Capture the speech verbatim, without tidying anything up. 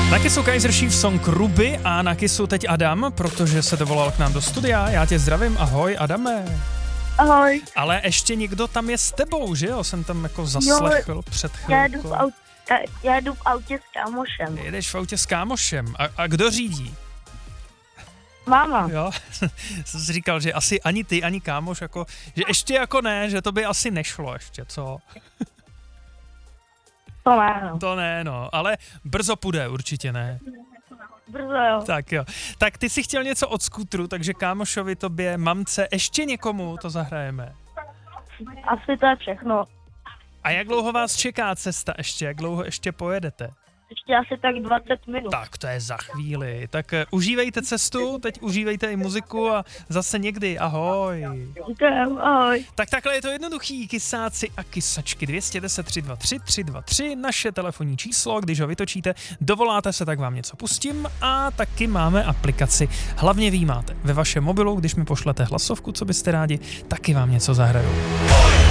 Na Kissu Kaiser Chiefs song Ruby a na Kissu teď Adam, protože se dovolal k nám do studia. Já tě zdravím, ahoj Adame. Ahoj. Ale ještě někdo tam je s tebou, že jo? Jsem tam jako zaslechl jo, před já jdu, v chvilkou. aut, já jdu v autě s kámošem. Jedeš v autě s kámošem. A, a kdo řídí? Máma. Jo, jsem si říkal, že asi ani ty, ani kámoš, jako, že ještě jako ne, že to by asi nešlo ještě, co? To ne, no. To ne, no, ale brzo půjde, určitě ne. Brzo jo. Tak jo. Tak ty si chtěl něco od skútru, takže kámošovi, tobě, mamce, ještě někomu to zahrajeme. Asi to je všechno. A jak dlouho vás čeká cesta ještě? Jak dlouho ještě pojedete? Ještě asi tak dvacet minut. Tak to je za chvíli. Tak uh, užívejte cestu, teď užívejte i muziku a zase někdy. Ahoj. Děkujem, ahoj. Tak takhle je to jednoduchý, kysáci a kysačky. dvě jedna nula tři dva tři tři dva tři, naše telefonní číslo, když ho vytočíte, dovoláte se, tak vám něco pustím a taky máme aplikaci. Hlavně vy máte ve vašem mobilu, když mi pošlete hlasovku, co byste rádi, taky vám něco zahraju.